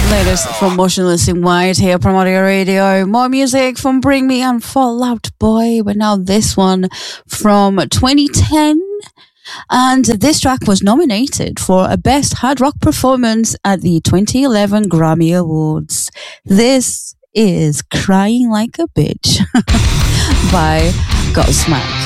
Latest from Motionless in White here from Audio Radio. More music from Bring Me and Fall Out Boy, but now this one from 2010. And this track was nominated for a Best Hard Rock Performance at the 2011 Grammy Awards. This is Crying Like a Bitch by Godsmack.